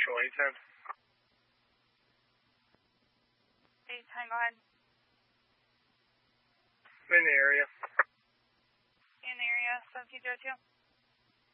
Central 810. 810, go ahead. I'm in the area. In the area, 1702.